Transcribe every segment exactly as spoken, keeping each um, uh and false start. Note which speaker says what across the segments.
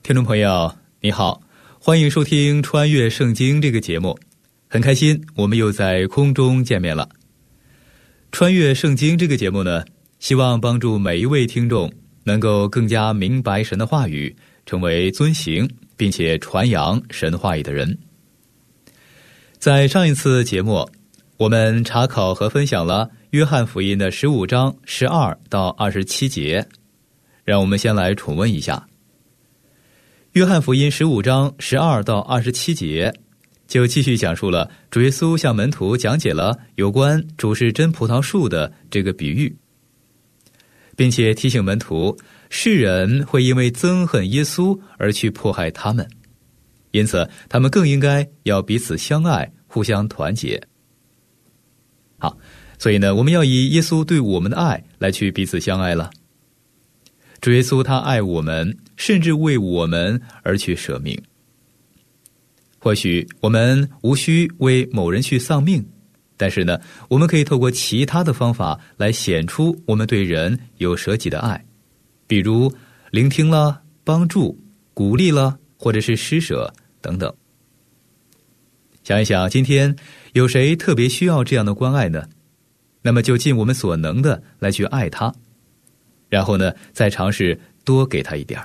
Speaker 1: 听众朋友你好，欢迎收听穿越圣经这个节目，很开心我们又在空中见面了。穿越圣经这个节目呢，希望帮助每一位听众能够更加明白神的话语，成为遵行并且传扬神话语的人。在上一次节目，我们查考和分享了约翰福音的十五章十二到二十七节，让我们先来重温一下。约翰福音十五章十二到二十七节就继续讲述了主耶稣向门徒讲解了有关主是真葡萄树的这个比喻，并且提醒门徒，世人会因为憎恨耶稣而去迫害他们，因此他们更应该要彼此相爱，互相团结。好，所以呢，我们要以耶稣对我们的爱来去彼此相爱了。主耶稣他爱我们，甚至为我们而去舍命。或许我们无需为某人去丧命，但是呢，我们可以透过其他的方法来显出我们对人有舍己的爱，比如聆听了、帮助、鼓励了，或者是施舍等等。想一想，今天有谁特别需要这样的关爱呢？那么就尽我们所能的来去爱他，然后呢，再尝试多给他一点儿。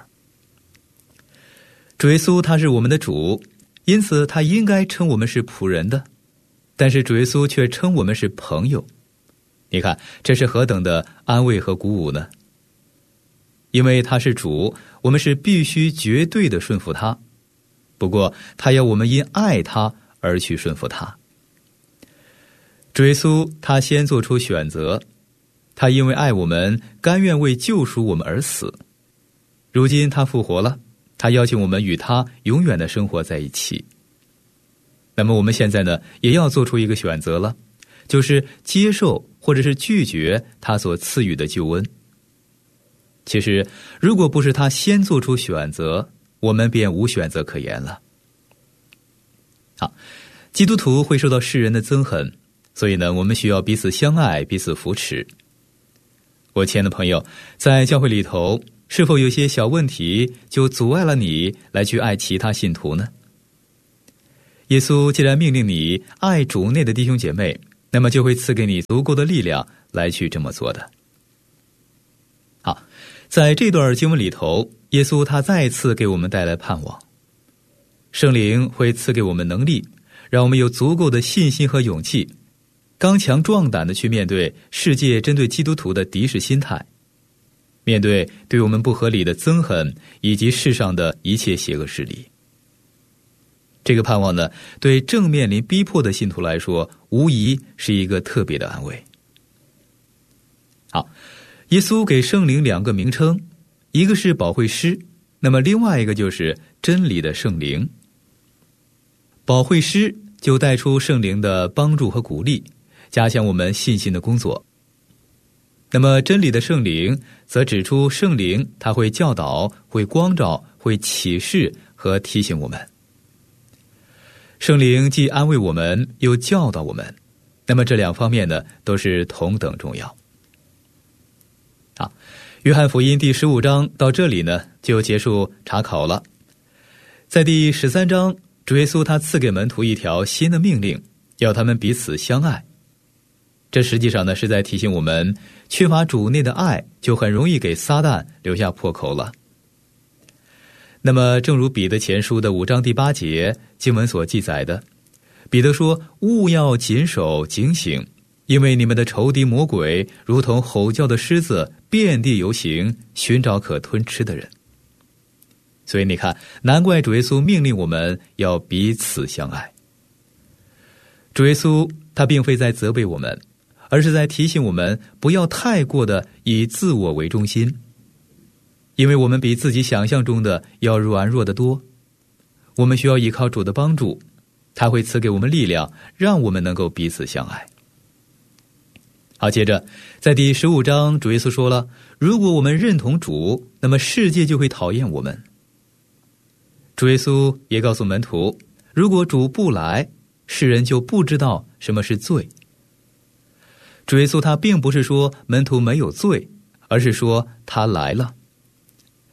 Speaker 1: 主耶稣他是我们的主，因此他应该称我们是仆人的，但是主耶稣却称我们是朋友。你看，这是何等的安慰和鼓舞呢？因为他是主，我们是必须绝对的顺服他，不过他要我们因爱他而去顺服他。主耶稣他先做出选择，他因为爱我们，甘愿为救赎我们而死。如今他复活了，他邀请我们与他永远的生活在一起。那么我们现在呢，也要做出一个选择了，就是接受或者是拒绝他所赐予的救恩。其实如果不是他先做出选择，我们便无选择可言了。好，基督徒会受到世人的憎恨，所以呢，我们需要彼此相爱，彼此扶持。我亲爱的朋友，在教会里头，是否有些小问题就阻碍了你来去爱其他信徒呢？耶稣既然命令你爱主内的弟兄姐妹，那么就会赐给你足够的力量来去这么做的。好，在这段经文里头，耶稣他再次给我们带来盼望。圣灵会赐给我们能力，让我们有足够的信心和勇气，刚强壮胆地去面对世界针对基督徒的敌视心态，面对对我们不合理的憎恨，以及世上的一切邪恶势力。这个盼望呢，对正面临逼迫的信徒来说，无疑是一个特别的安慰。好，耶稣给圣灵两个名称，一个是保惠师，那么另外一个就是真理的圣灵。保惠师就带出圣灵的帮助和鼓励，加强我们信心的工作。那么真理的圣灵则指出圣灵他会教导，会光照，会启示和提醒我们。圣灵既安慰我们，又教导我们，那么这两方面呢，都是同等重要。好，约翰福音第十五章到这里呢，就结束查考了。在第十三章，主耶稣他赐给门徒一条新的命令，要他们彼此相爱。这实际上呢，是在提醒我们，缺乏主内的爱，就很容易给撒旦留下破口了。那么正如彼得前书的五章第八节经文所记载的，彼得说，务要谨守警醒，因为你们的仇敌魔鬼如同吼叫的狮子，遍地游行，寻找可吞吃的人。所以你看，难怪主耶稣命令我们要彼此相爱。主耶稣他并非在责备我们，而是在提醒我们不要太过的以自我为中心，因为我们比自己想象中的要软弱得多。我们需要依靠主的帮助，他会赐给我们力量，让我们能够彼此相爱。好，接着在第十五章，主耶稣说了，如果我们认同主，那么世界就会讨厌我们。主耶稣也告诉门徒，如果主不来，世人就不知道什么是罪。主耶稣他并不是说门徒没有罪，而是说他来了。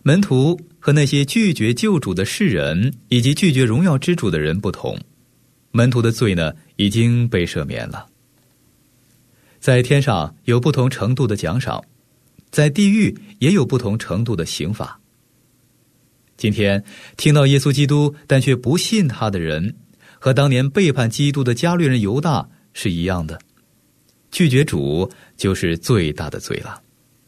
Speaker 1: 门徒和那些拒绝救主的世人以及拒绝荣耀之主的人不同，门徒的罪呢已经被赦免了。在天上有不同程度的奖赏，在地狱也有不同程度的刑罚。今天听到耶稣基督但却不信他的人，和当年背叛基督的加略人犹大是一样的，拒绝主就是最大的罪了。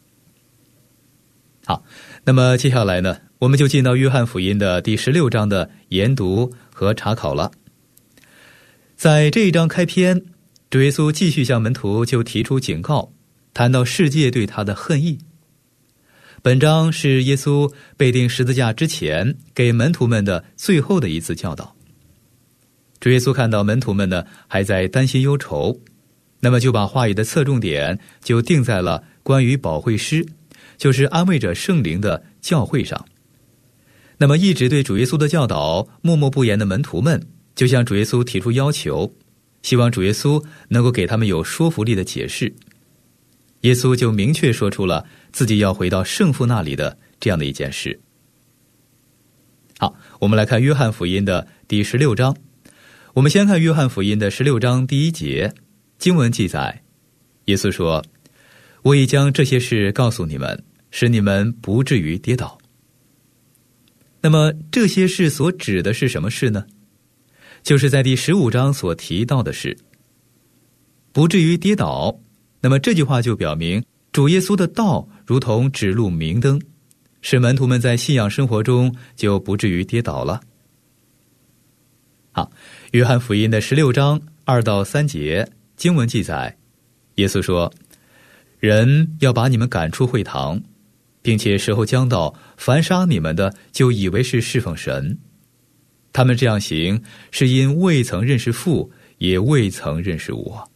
Speaker 1: 好，那么接下来呢，我们就进到约翰福音的第十六章的研读和查考了。在这一章开篇，主耶稣继续向门徒就提出警告，谈到世界对他的恨意。本章是耶稣被钉十字架之前给门徒们的最后的一次教导。主耶稣看到门徒们呢还在担心忧愁，那么就把话语的侧重点就定在了关于保惠师，就是安慰者圣灵的教会上。那么一直对主耶稣的教导默默不言的门徒们，就向主耶稣提出要求，希望主耶稣能够给他们有说服力的解释。耶稣就明确说出了自己要回到圣父那里的这样的一件事。好，我们来看约翰福音的第十六章。我们先看约翰福音的十六章第一节，经文记载，耶稣说：我已将这些事告诉你们，使你们不至于跌倒。那么这些事所指的是什么事呢？就是在第十五章所提到的事，不至于跌倒。那么这句话就表明主耶稣的道如同指路明灯，使门徒们在信仰生活中就不至于跌倒了。好，约翰福音的十六章二到三节，经文记载，耶稣说：人要把你们赶出会堂，并且时候将到，凡杀你们的就以为是侍奉神。他们这样行，是因未曾认识父，也未曾认识我。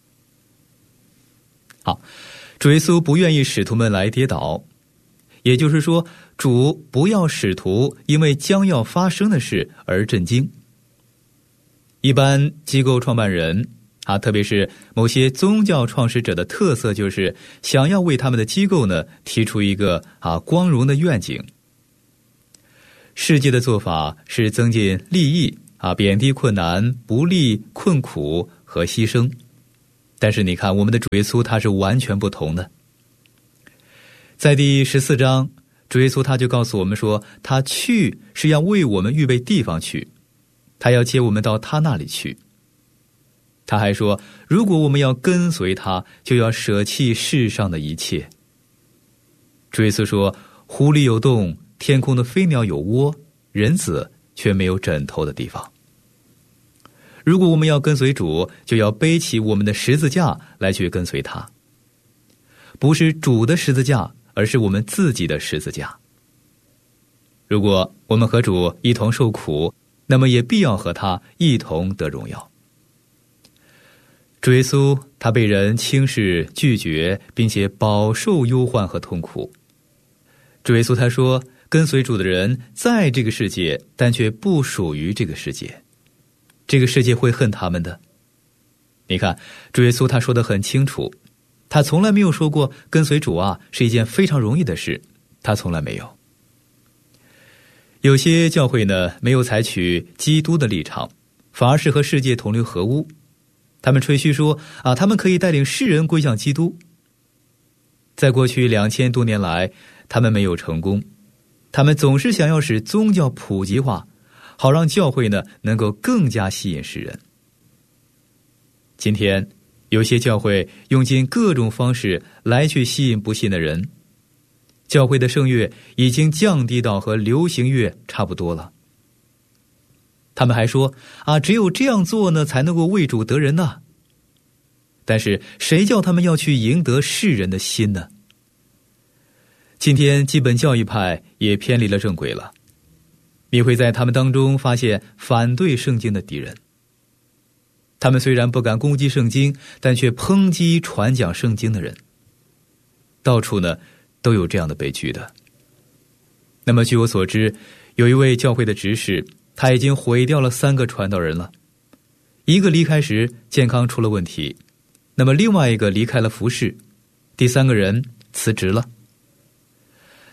Speaker 1: 好，主耶稣不愿意使徒们来跌倒，也就是说，主不要使徒因为将要发生的事而震惊。一般机构创办人啊，特别是某些宗教创始者的特色，就是想要为他们的机构呢提出一个啊光荣的愿景。世界的做法是增进利益啊，贬低困难、不利、困苦和牺牲。但是你看，我们的主耶稣他是完全不同的。在第十四章，主耶稣他就告诉我们说，他去是要为我们预备地方去，他要接我们到他那里去。他还说，如果我们要跟随他，就要舍弃世上的一切。主耶稣说，湖里有洞，天空的飞鸟有窝，人子却没有枕头的地方。如果我们要跟随主，就要背起我们的十字架来去跟随他，不是主的十字架，而是我们自己的十字架。如果我们和主一同受苦，那么也必要和他一同得荣耀。主耶稣他被人轻视、拒绝，并且饱受忧患和痛苦。主耶稣他说，跟随主的人在这个世界，但却不属于这个世界，这个世界会恨他们的。你看，主耶稣他说得很清楚，他从来没有说过跟随主啊是一件非常容易的事，他从来没有。有些教会呢没有采取基督的立场，反而是和世界同流合污。他们吹嘘说啊，他们可以带领世人归向基督。在过去两千多年来，他们没有成功，他们总是想要使宗教普及化，好让教会呢能够更加吸引世人。今天有些教会用尽各种方式来去吸引不信的人，教会的声乐已经降低到和流行乐差不多了。他们还说啊，只有这样做呢才能够为主得人呢。但是谁叫他们要去赢得世人的心呢？今天基本教义派也偏离了正轨了，你会在他们当中发现反对圣经的敌人。他们虽然不敢攻击圣经，但却抨击传讲圣经的人。到处呢都有这样的悲剧的。那么据我所知，有一位教会的执事，他已经毁掉了三个传道人了。一个离开时健康出了问题，那么另外一个离开了服侍，第三个人辞职了。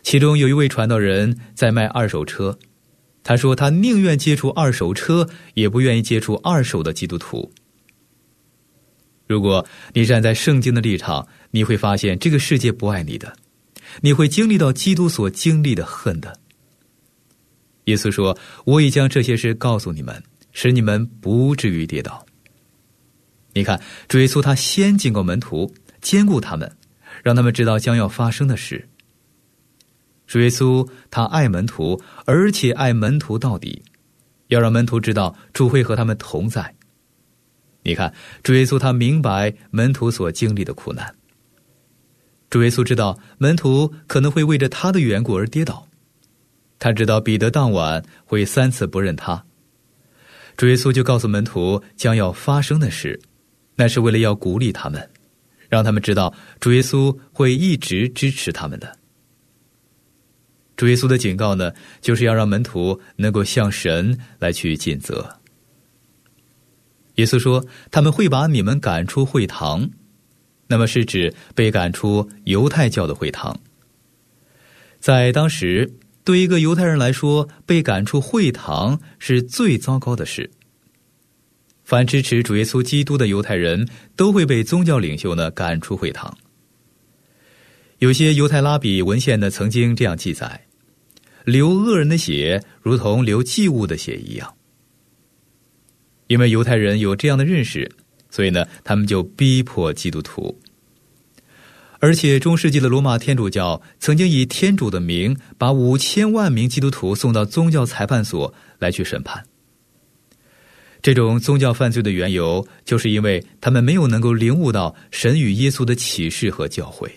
Speaker 1: 其中有一位传道人在卖二手车，他说他宁愿接触二手车，也不愿意接触二手的基督徒。如果你站在圣经的立场，你会发现这个世界不爱你的，你会经历到基督所经历的恨的。耶稣说，我已将这些事告诉你们，使你们不至于跌倒。你看，主耶稣他先警告门徒，坚固他们，让他们知道将要发生的事。主耶稣他爱门徒，而且爱门徒到底，要让门徒知道主会和他们同在。你看，主耶稣他明白门徒所经历的苦难。主耶稣知道门徒可能会为着他的缘故而跌倒，他知道彼得当晚会三次不认他。主耶稣就告诉门徒将要发生的事，那是为了要鼓励他们，让他们知道主耶稣会一直支持他们的。主耶稣的警告呢，就是要让门徒能够向神来去尽责。耶稣说，他们会把你们赶出会堂，那么是指被赶出犹太教的会堂。在当时，对一个犹太人来说，被赶出会堂是最糟糕的事。凡支持主耶稣基督的犹太人都会被宗教领袖呢赶出会堂。有些犹太拉比文献呢曾经这样记载，流恶人的血如同流祭物的血一样。因为犹太人有这样的认识，所以呢他们就逼迫基督徒。而且中世纪的罗马天主教曾经以天主的名把五千万名基督徒送到宗教裁判所来去审判。这种宗教犯罪的缘由，就是因为他们没有能够领悟到神与耶稣的启示和教诲。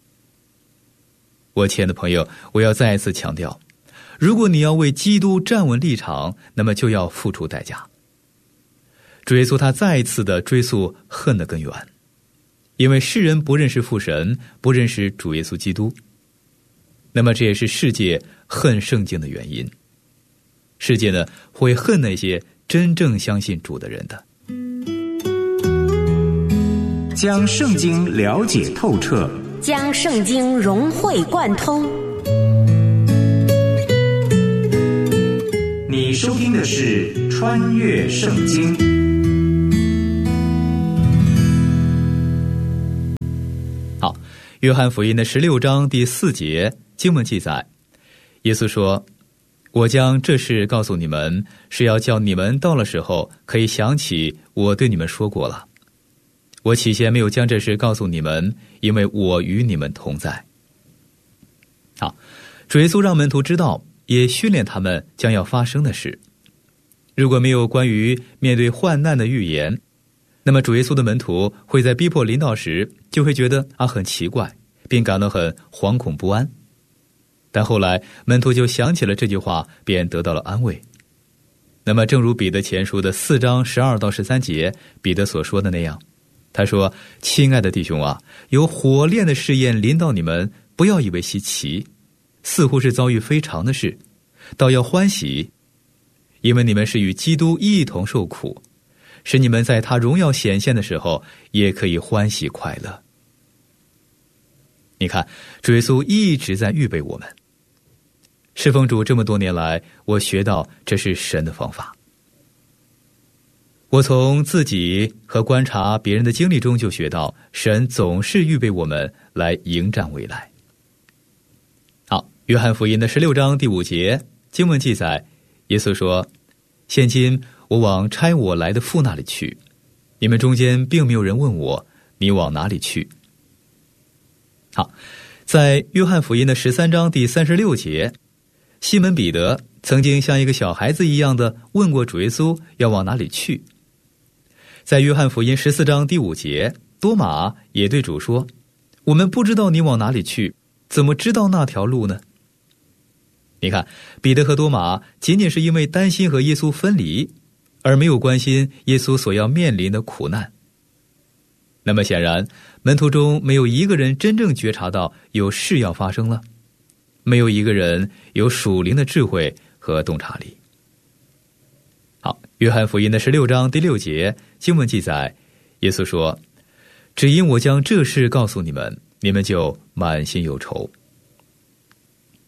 Speaker 1: 我亲爱的朋友，我要再一次强调，如果你要为基督站稳立场，那么就要付出代价。主耶稣他再一次的追溯恨的根源，因为世人不认识父神，不认识主耶稣基督，那么这也是世界恨圣经的原因。世界呢会恨那些真正相信主的人的。
Speaker 2: 将圣经了解透彻，
Speaker 3: 将圣经融会贯通。
Speaker 2: 你收听的是《穿越圣经》。
Speaker 1: 好，约翰福音的十六章第四节经文记载，耶稣说，我将这事告诉你们，是要叫你们到了时候可以想起我对你们说过了。我起先没有将这事告诉你们，因为我与你们同在。好，主耶稣让门徒知道，也训练他们将要发生的事。如果没有关于面对患难的预言，那么主耶稣的门徒会在逼迫临到时，就会觉得啊很奇怪，并感到很惶恐不安。但后来门徒就想起了这句话，便得到了安慰。那么正如彼得前书的四章十二到十三节彼得所说的那样，他说，亲爱的弟兄啊，有火炼的试验临到你们，不要以为稀奇，似乎是遭遇非常的事，倒要欢喜，因为你们是与基督一同受苦，使你们在他荣耀显现的时候也可以欢喜快乐。你看，主耶稣一直在预备我们。侍奉主这么多年来，我学到这是神的方法。我从自己和观察别人的经历中就学到，神总是预备我们来迎战未来。好，约翰福音的十六章第五节经文记载，耶稣说，现今我往差我来的父那里去，你们中间并没有人问我，你往哪里去？好，在约翰福音的十三章第三十六节，西门彼得曾经像一个小孩子一样的问过主耶稣要往哪里去。在约翰福音十四章第五节，多马也对主说，我们不知道你往哪里去，怎么知道那条路呢？你看，彼得和多马仅仅是因为担心和耶稣分离，而没有关心耶稣所要面临的苦难。那么显然，门徒中没有一个人真正觉察到有事要发生了，没有一个人有属灵的智慧和洞察力。好，约翰福音的十六章第六节经文记载，耶稣说，只因我将这事告诉你们，你们就满心有愁。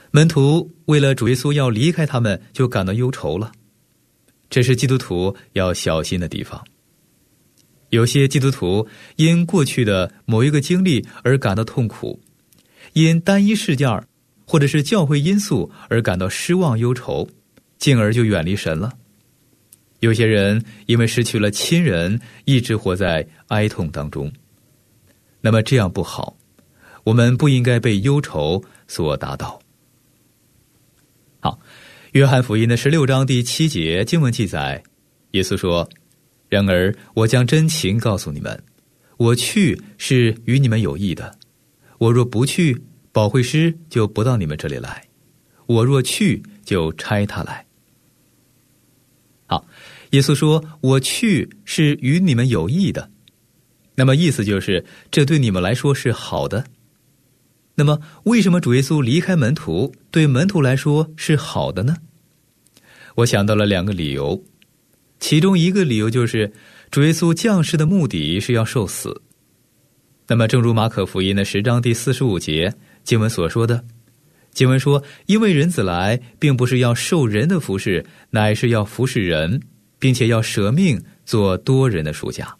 Speaker 1: 门徒为了主耶稣要离开他们，就感到忧愁了。这是基督徒要小心的地方。有些基督徒因过去的某一个经历而感到痛苦，因单一事件或者是教会因素而感到失望忧愁，进而就远离神了。有些人因为失去了亲人，一直活在哀痛当中。那么这样不好，我们不应该被忧愁所打倒。好，约翰福音的十六章第七节经文记载，耶稣说：然而我将真情告诉你们，我去是与你们有益的，我若不去，保惠师就不到你们这里来，我若去，就差他来。好，耶稣说我去是与你们有益的，那么意思就是这对你们来说是好的。那么为什么主耶稣离开门徒对门徒来说是好的呢？我想到了两个理由，其中一个理由就是主耶稣降世的目的是要受死。那么正如马可福音的十章第四十五节经文所说的，经文说，因为人子来并不是要受人的服侍，乃是要服侍人，并且要舍命做多人的赎价。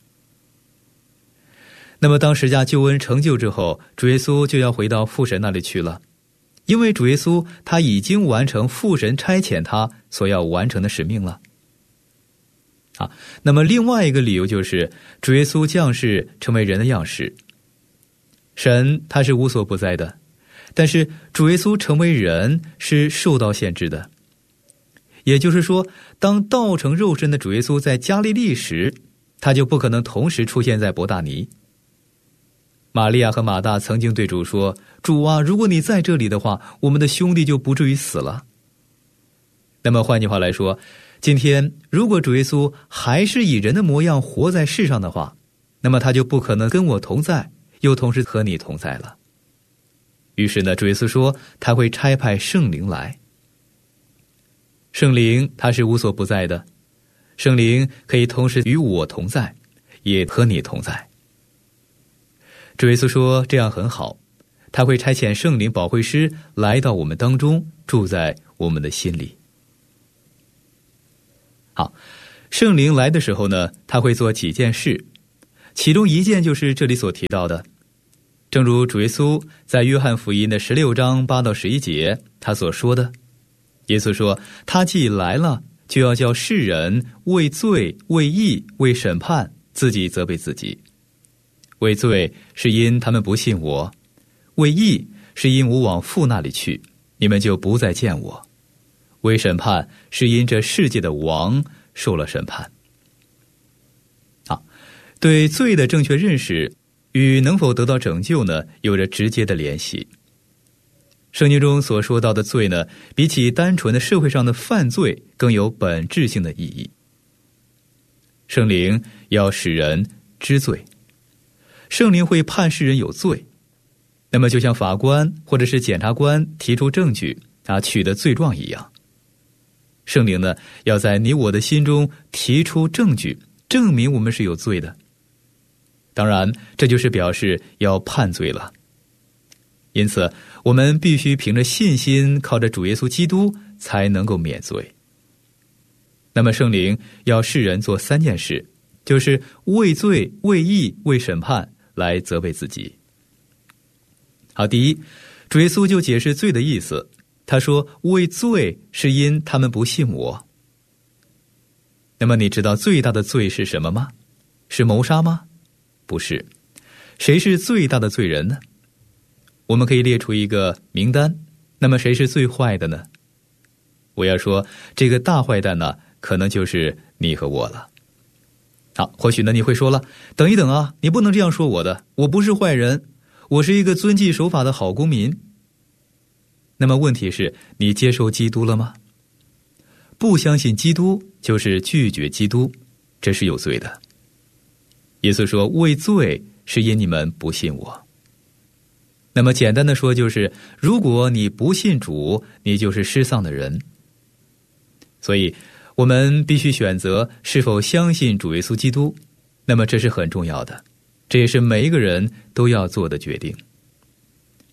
Speaker 1: 那么当十架救恩成就之后，主耶稣就要回到父神那里去了，因为主耶稣他已经完成父神差遣他所要完成的使命了。啊，那么另外一个理由就是主耶稣降世成为人的样式。神他是无所不在的，但是主耶稣成为人是受到限制的。也就是说，当道成肉身的主耶稣在加利利时，他就不可能同时出现在伯大尼。玛利亚和马大曾经对主说，主啊，如果你在这里的话，我们的兄弟就不至于死了。那么换句话来说，今天如果主耶稣还是以人的模样活在世上的话，那么他就不可能跟我同在，又同时和你同在了。于是呢，主耶稣说他会差派圣灵来。圣灵他是无所不在的，圣灵可以同时与我同在，也和你同在。主耶稣说这样很好，他会差遣圣灵保惠师来到我们当中，住在我们的心里。好，圣灵来的时候呢，他会做几件事，其中一件就是这里所提到的，正如主耶稣在约翰福音的十六章八到十一节他所说的，耶稣说他既来了，就要叫世人为罪为义为审判自己责备自己。为罪是因他们不信我，为义是因我往父那里去，你们就不再见我，为审判是因这世界的王受了审判。好，对罪的正确认识与能否得到拯救呢，有着直接的联系。圣经中所说到的罪呢，比起单纯的社会上的犯罪更有本质性的意义。圣灵要使人知罪，圣灵会判世人有罪。那么就像法官或者是检察官提出证据啊，取得罪状一样，圣灵呢要在你我的心中提出证据，证明我们是有罪的。当然这就是表示要判罪了。因此我们必须凭着信心，靠着主耶稣基督才能够免罪。那么圣灵要世人做三件事，就是为罪为义为审判来责备自己。好，第一，主耶稣就解释罪的意思，他说为罪是因他们不信我。那么你知道最大的罪是什么吗？是谋杀吗？不是。谁是最大的罪人呢？我们可以列出一个名单，那么谁是最坏的呢？我要说这个大坏蛋呢，可能就是你和我了。好，或许呢你会说了，等一等啊，你不能这样说我的，我不是坏人，我是一个遵纪守法的好公民。那么问题是，你接受基督了吗？不相信基督就是拒绝基督，这是有罪的。耶稣说为罪是因你们不信我。那么简单的说就是，如果你不信主，你就是失丧的人。所以我们必须选择是否相信主耶稣基督，那么这是很重要的，这也是每一个人都要做的决定。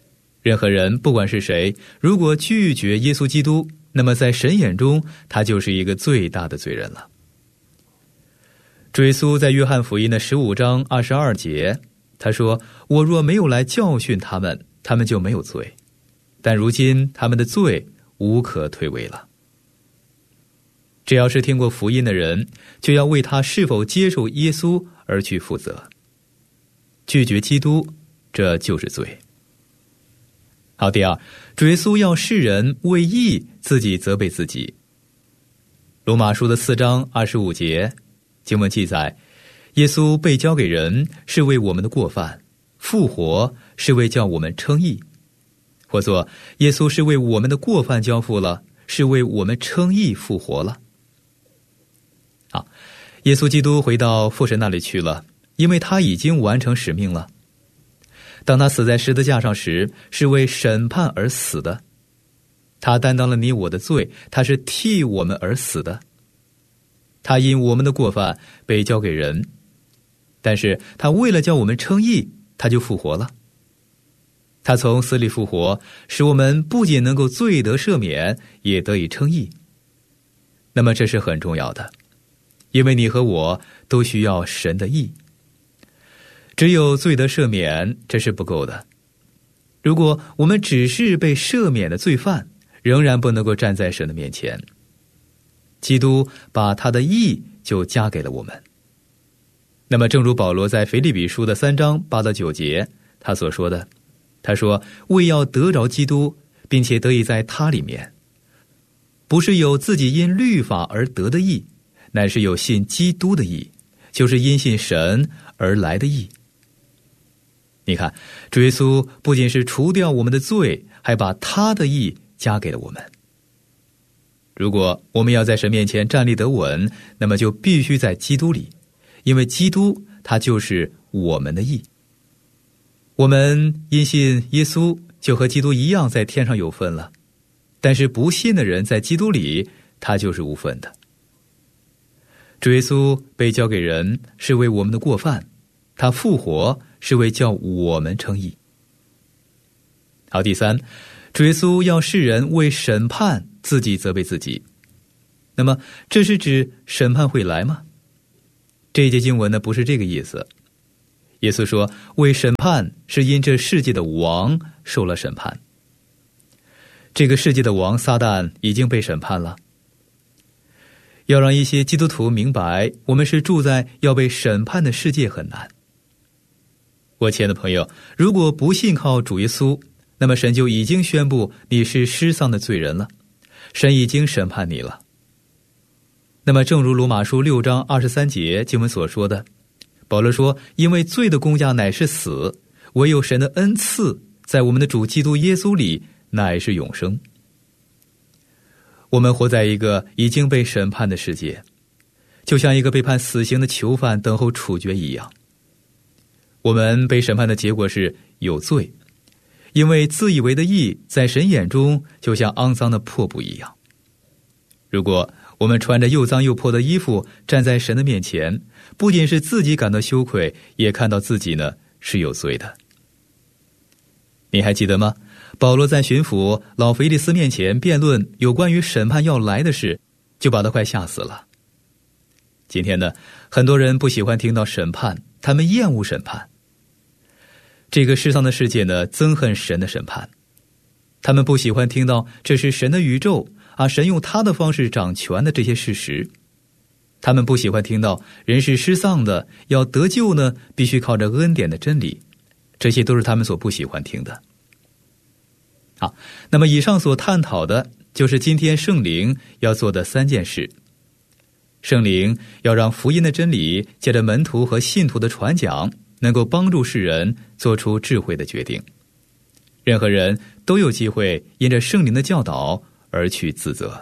Speaker 1: 任何人不管是谁，如果拒绝耶稣基督，那么在神眼中他就是一个最大的罪人了。主耶稣在约翰福音的十五章二十二节，他说，我若没有来教训他们，他们就没有罪，但如今他们的罪无可推诿了。只要是听过福音的人，就要为他是否接受耶稣而去负责。拒绝基督，这就是罪。好，第二，主耶稣要世人为义自己责备自己。罗马书的四章二十五节经文记载，耶稣被交给人是为我们的过犯，复活是为叫我们称义。或作，耶稣是为我们的过犯交付了，是为我们称义复活了。好，耶稣基督回到父神那里去了，因为他已经完成使命了。当他死在十字架上时，是为审判而死的。他担当了你我的罪，他是替我们而死的。他因我们的过犯被交给人，但是他为了叫我们称义，他就复活了。他从死里复活，使我们不仅能够罪得赦免，也得以称义。那么这是很重要的，因为你和我都需要神的义。只有罪得赦免，这是不够的。如果我们只是被赦免的罪犯，仍然不能够站在神的面前。基督把他的义就加给了我们。那么正如保罗在腓立比书的三章八到九节他所说的，他说，为要得着基督，并且得以在他里面，不是有自己因律法而得的义，乃是有信基督的义，就是因信神而来的义。你看，主耶稣不仅是除掉我们的罪，还把他的义加给了我们。如果我们要在神面前站立得稳，那么就必须在基督里，因为基督他就是我们的义。我们因信耶稣，就和基督一样在天上有份了。但是不信的人在基督里，他就是无份的。主耶稣被交给人是为我们的过犯，他复活是为叫我们称义。好，第三，主耶稣要世人为审判自己责备自己。那么这是指审判会来吗？这一节经文呢，不是这个意思。耶稣说，为审判是因这世界的王受了审判。这个世界的王撒旦已经被审判了。要让一些基督徒明白，我们是住在要被审判的世界很难。我亲爱的朋友，如果不信靠主耶稣，那么神就已经宣布你是失丧的罪人了，神已经审判你了。那么正如罗马书六章二十三节经文所说的，保罗说，因为罪的工价乃是死，唯有神的恩赐在我们的主基督耶稣里乃是永生。我们活在一个已经被审判的世界，就像一个被判死刑的囚犯等候处决一样。我们被审判的结果是有罪，因为自以为的义在神眼中就像肮脏的破布一样。如果我们穿着又脏又破的衣服站在神的面前，不仅是自己感到羞愧，也看到自己呢是有罪的。你还记得吗？保罗在巡抚老腓利斯面前辩论有关于审判要来的事，就把他快吓死了。今天呢，很多人不喜欢听到审判，他们厌恶审判。这个世上的世界呢，憎恨神的审判。他们不喜欢听到这是神的宇宙啊，神用他的方式掌权的这些事实。他们不喜欢听到人是失丧的，要得救呢，必须靠着恩典的真理。这些都是他们所不喜欢听的。好，那么以上所探讨的就是今天圣灵要做的三件事。圣灵要让福音的真理借着门徒和信徒的传讲，能够帮助世人做出智慧的决定。任何人都有机会因着圣灵的教导而去自责。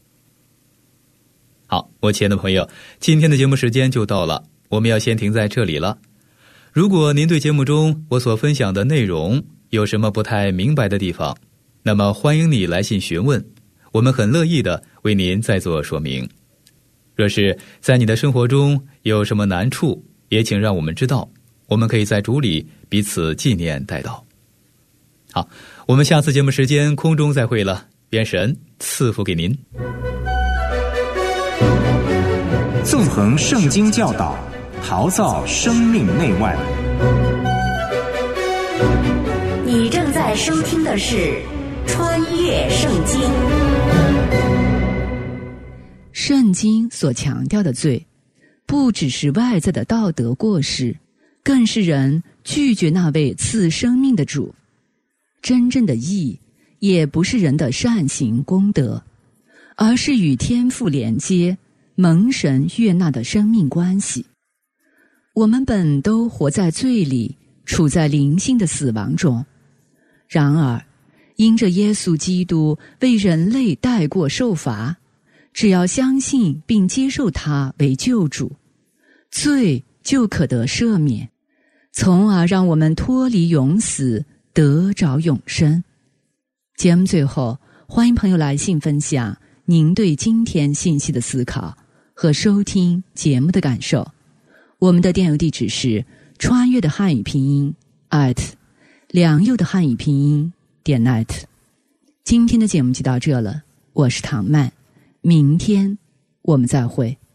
Speaker 1: 好，我亲爱的朋友，今天的节目时间就到了，我们要先停在这里了。如果您对节目中我所分享的内容有什么不太明白的地方，那么欢迎你来信询问，我们很乐意的为您再做说明。若是在你的生活中有什么难处，也请让我们知道，我们可以在主里彼此纪念代祷。 好，我们下次节目时间空中再会了，愿神赐福给您。
Speaker 2: 纵横圣经教导，陶造生命内外。
Speaker 3: 你正在收听的是《穿越圣经》。
Speaker 4: 圣经所强调的罪，不只是外在的道德过失，更是人拒绝那位赐生命的主。真正的义，也不是人的善行功德，而是与天父连接，蒙神悦纳的生命关系。我们本都活在罪里，处在灵性的死亡中。然而，因着耶稣基督为人类代过受罚，只要相信并接受他为救主，罪就可得赦免，从而让我们脱离永死，得着永生。节目最后，欢迎朋友来信分享您对今天信息的思考和收听节目的感受。我们的电邮地址是穿越的汉语拼音 at 良友的汉语拼音点 net。 今天的节目就到这了，我是唐曼，明天我们再会。